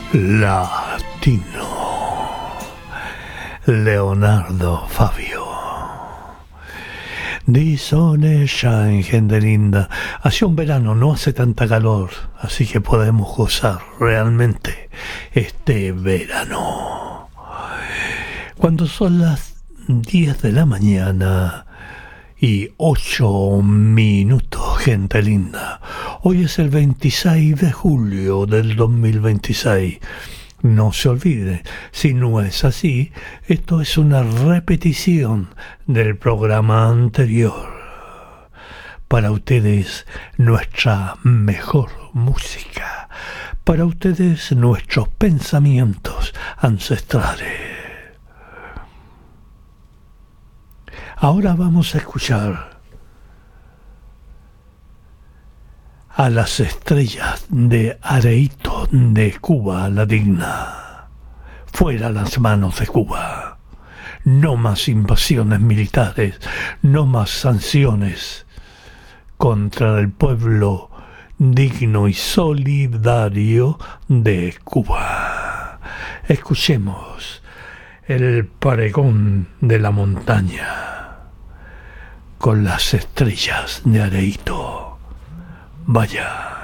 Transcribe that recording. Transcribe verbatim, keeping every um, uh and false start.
Latino. Leonardo Fabio. Dice ella en gente linda, hace un verano, no hace tanta calor, así que podemos gozar realmente este verano. Cuando son las diez de la mañana y ocho minutos, gente linda. Hoy es el veintiséis de julio del dos mil veintiséis. No se olvide, si no es así, esto es una repetición del programa anterior. Para ustedes, nuestra mejor música. Para ustedes, nuestros pensamientos ancestrales. Ahora vamos a escuchar a las estrellas de Areito de Cuba la Digna. Fuera las manos de Cuba. No más invasiones militares, no más sanciones contra el pueblo digno y solidario de Cuba. Escuchemos el pregón de la montaña con las estrellas de Areito. Vaya.